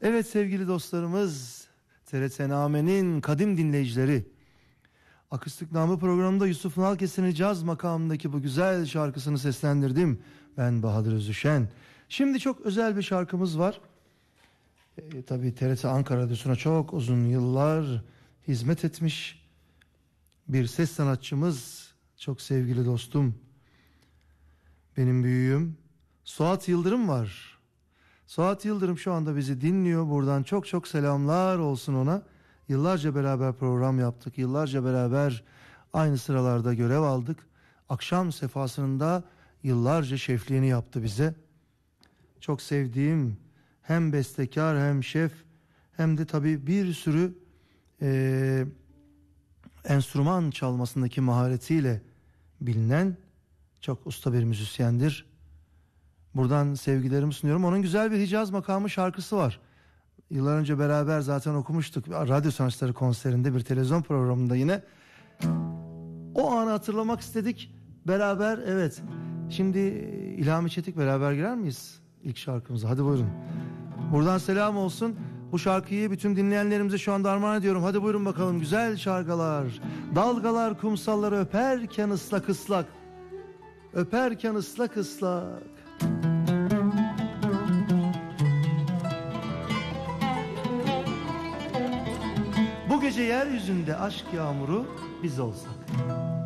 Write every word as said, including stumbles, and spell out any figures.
Evet sevgili dostlarımız, T R T Name'nin kadim dinleyicileri, Akustik Name programında Yusuf Nalkesen'in caz makamındaki bu güzel şarkısını seslendirdim. Ben Bahadır Özüşen. Şimdi çok özel bir şarkımız var. E, tabii T R T Ankara Radyosu'na çok uzun yıllar hizmet etmiş bir ses sanatçımız, çok sevgili dostum, benim büyüğüm Suat Yıldırım var. Suat Yıldırım şu anda bizi dinliyor. Buradan çok çok selamlar olsun ona. Yıllarca beraber program yaptık. Yıllarca beraber aynı sıralarda görev aldık. Akşam sefasında yıllarca şefliğini yaptı bize. Çok sevdiğim hem bestekar hem şef hem de tabii bir sürü e, enstrüman çalmasındaki maharetiyle bilinen çok usta bir müzisyendir. Buradan sevgilerimi sunuyorum. Onun güzel bir Hicaz Makamı şarkısı var. Yıllar önce beraber zaten okumuştuk. Radyo Sanatçıları konserinde bir televizyon programında yine. O anı hatırlamak istedik. Beraber evet. Şimdi İlhami Çetik beraber girer miyiz ilk şarkımıza? Hadi buyurun. Buradan selam olsun. Bu şarkıyı bütün dinleyenlerimize şu anda armağan ediyorum. Hadi buyurun bakalım, güzel şarkılar. Dalgalar kumsalları öperken ıslak ıslak. Öperken ıslak ıslak. Bu gece yeryüzünde aşk yağmuru biz olsak.